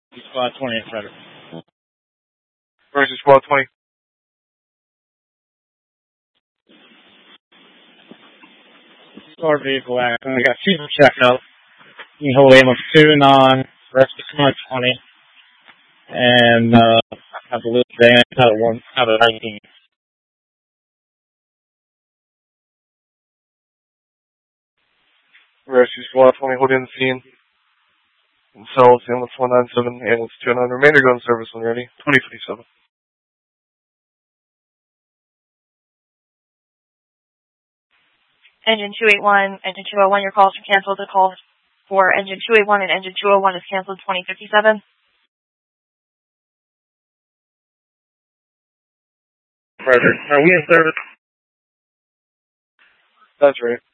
Squad 20 in Frederick. Versus Squad 20. Squad vehicle action. I got people checked up. You can hold aim of 2 non, rest of Squad 20. And, I believe they have a 19. Rescue Squad 20, hold in the scene. And cells, ambulance 197, ambulance 209. Remainder gun service when ready. 2057. Engine 281, Engine 201, your calls are canceled. The call for Engine 281 and Engine 201 is canceled 2057. Frederick, are we in service? That's right.